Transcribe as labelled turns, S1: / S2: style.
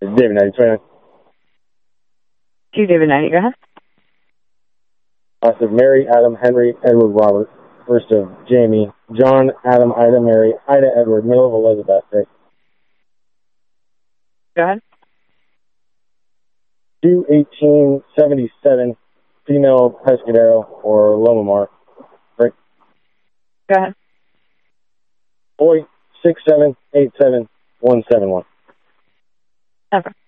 S1: David 9029.
S2: David 90, go ahead.
S1: Last of Mary, Adam, Henry, Edward, Robert. First of Jamie, John, Adam, Ida, Mary, Ida, Edward. Middle of Elizabeth, right?
S2: Go ahead.
S1: 21877, female Pescadero or Lomamar, right?
S2: Go ahead.
S1: Boy, 6787171.
S2: Okay.